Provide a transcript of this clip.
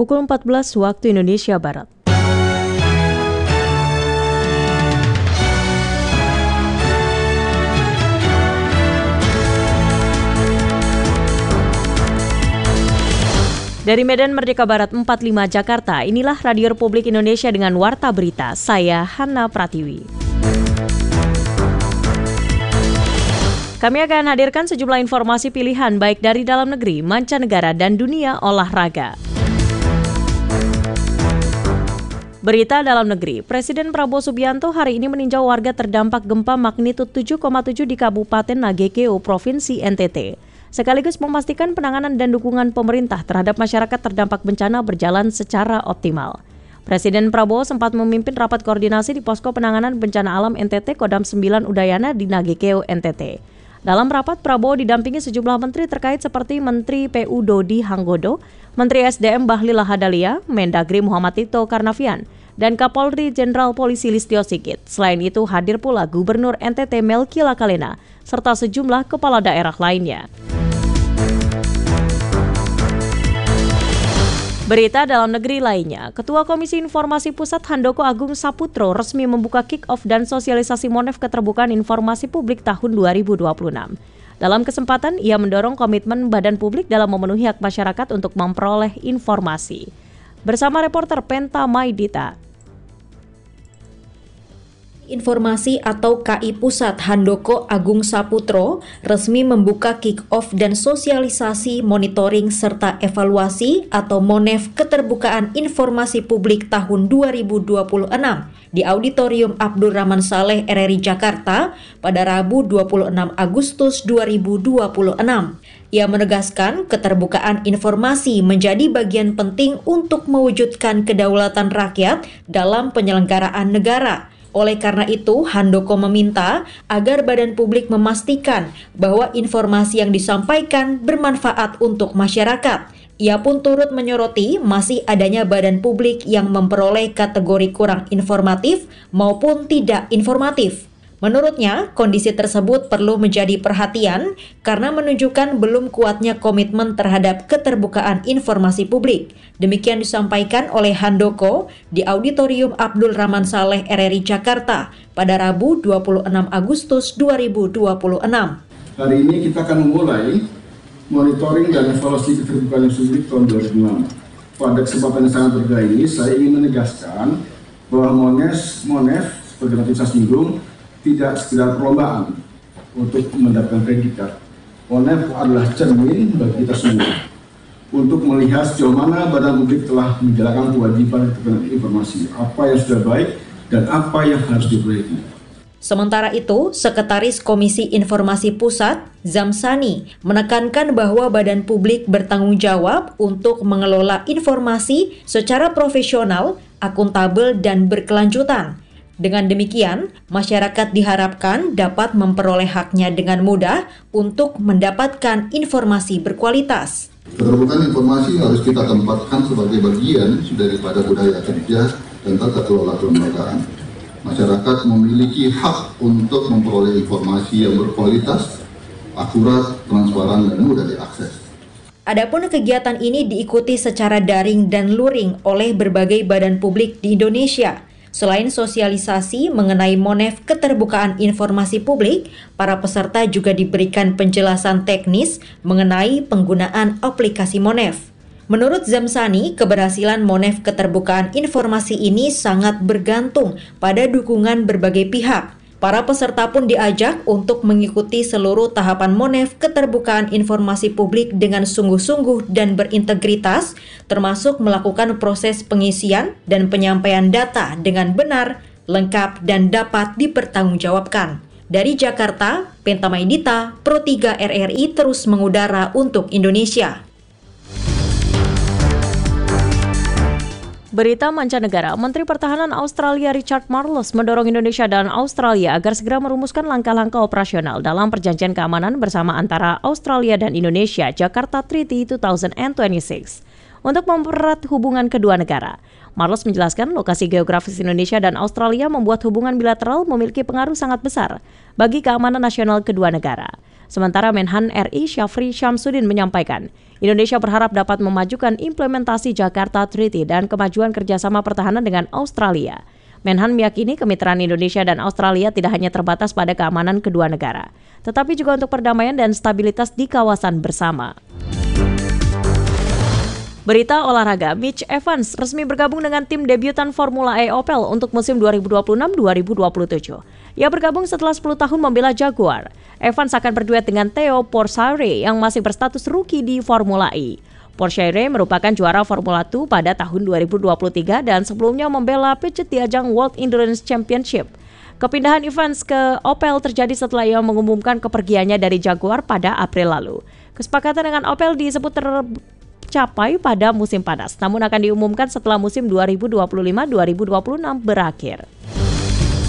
pukul 14 waktu Indonesia Barat. Dari Medan Merdeka Barat 45 Jakarta, inilah Radio Republik Indonesia dengan Warta Berita. Saya Hana Pratiwi. Kami akan hadirkan sejumlah informasi pilihan baik dari dalam negeri, mancanegara, dan dunia olahraga. Berita dalam negeri, Presiden Prabowo Subianto hari ini meninjau warga terdampak gempa magnitud 7,7 di Kabupaten Nagekeo, Provinsi NTT. Sekaligus memastikan penanganan dan dukungan pemerintah terhadap masyarakat terdampak bencana berjalan secara optimal. Presiden Prabowo sempat memimpin rapat koordinasi di Posko Penanganan Bencana Alam NTT Kodam 9 Udayana di Nagekeo, NTT. Dalam rapat, Prabowo didampingi sejumlah menteri terkait seperti Menteri PU Dodi Hanggodo, Menteri SDM Bahlil Lahadalia, Mendagri Muhammad Tito Karnavian, dan Kapolri Jenderal Polisi Listio Sigit. Selain itu, hadir pula Gubernur NTT Melki Lakalena, serta sejumlah kepala daerah lainnya. Berita dalam negeri lainnya, Ketua Komisi Informasi Pusat Handoko Agung Saputro resmi membuka kick-off dan sosialisasi Monef Keterbukaan Informasi Publik tahun 2026. Dalam kesempatan, ia mendorong komitmen badan publik dalam memenuhi hak masyarakat untuk memperoleh informasi. Bersama reporter Penta Maidita. Informasi atau KI Pusat Handoko Agung Saputro resmi membuka kick-off dan sosialisasi monitoring serta evaluasi atau Monef Keterbukaan Informasi Publik tahun 2026 di Auditorium Abdul Rahman Saleh RRI Jakarta pada Rabu 26 Agustus 2026. Ia menegaskan keterbukaan informasi menjadi bagian penting untuk mewujudkan kedaulatan rakyat dalam penyelenggaraan negara. Oleh karena itu, Handoko meminta agar badan publik memastikan bahwa informasi yang disampaikan bermanfaat untuk masyarakat. Ia pun turut menyoroti masih adanya badan publik yang memperoleh kategori kurang informatif maupun tidak informatif. Menurutnya, kondisi tersebut perlu menjadi perhatian karena menunjukkan belum kuatnya komitmen terhadap keterbukaan informasi publik. Demikian disampaikan oleh Handoko di Auditorium Abdul Rahman Saleh RRI Jakarta pada Rabu 26 Agustus 2026. Hari ini kita akan memulai monitoring dan evaluasi keterbukaan publik tahun 2026. Pada kesempatan yang sangat berharga ini, saya ingin menegaskan bahwa Monef seperti nanti saya singgung, tidak sekedar perlombaan untuk mendapatkan predikat. Monef adalah cermin bagi kita semua untuk melihat sejauh mana badan publik telah menjalankan kewajiban keterbukaan informasi, apa yang sudah baik dan apa yang harus diperbaiki. Sementara itu, Sekretaris Komisi Informasi Pusat, Zamsani, menekankan bahwa badan publik bertanggung jawab untuk mengelola informasi secara profesional, akuntabel, dan berkelanjutan. Dengan demikian, masyarakat diharapkan dapat memperoleh haknya dengan mudah untuk mendapatkan informasi berkualitas. Keterbukaan informasi harus kita tempatkan sebagai bagian daripada budaya kerja dan tata kelola kelembagaan. Masyarakat memiliki hak untuk memperoleh informasi yang berkualitas, akurat, transparan, dan mudah diakses. Adapun kegiatan ini diikuti secara daring dan luring oleh berbagai badan publik di Indonesia. Selain sosialisasi mengenai Monef Keterbukaan Informasi Publik, para peserta juga diberikan penjelasan teknis mengenai penggunaan aplikasi Monef. Menurut Zamsani, keberhasilan Monef Keterbukaan Informasi ini sangat bergantung pada dukungan berbagai pihak. Para peserta pun diajak untuk mengikuti seluruh tahapan Monef Keterbukaan Informasi Publik dengan sungguh-sungguh dan berintegritas, termasuk melakukan proses pengisian dan penyampaian data dengan benar, lengkap, dan dapat dipertanggungjawabkan. Dari Jakarta, Penta Maidita, Pro 3 RRI terus mengudara untuk Indonesia. Berita mancanegara, Menteri Pertahanan Australia Richard Marles mendorong Indonesia dan Australia agar segera merumuskan langkah-langkah operasional dalam perjanjian keamanan bersama antara Australia dan Indonesia, Jakarta Treaty 2026, untuk mempererat hubungan kedua negara. Marles menjelaskan lokasi geografis Indonesia dan Australia membuat hubungan bilateral memiliki pengaruh sangat besar bagi keamanan nasional kedua negara. Sementara Menhan RI Syafri Syamsuddin menyampaikan, Indonesia berharap dapat memajukan implementasi Jakarta Treaty dan kemajuan kerjasama pertahanan dengan Australia. Menhan meyakini kemitraan Indonesia dan Australia tidak hanya terbatas pada keamanan kedua negara, tetapi juga untuk perdamaian dan stabilitas di kawasan bersama. Berita olahraga, Mitch Evans resmi bergabung dengan tim debutan Formula E Opel untuk musim 2026-2027. Ia bergabung setelah 10 tahun membela Jaguar. Evans akan berduet dengan Theo Pourchaire yang masih berstatus rookie di Formula E. Pourchaire merupakan juara Formula 2 pada tahun 2023 dan sebelumnya membela Piquet di ajang World Endurance Championship. Kepindahan Evans ke Opel terjadi setelah ia mengumumkan kepergiannya dari Jaguar pada April lalu. Kesepakatan dengan Opel disebut tercapai pada musim panas, namun akan diumumkan setelah musim 2025-2026 berakhir.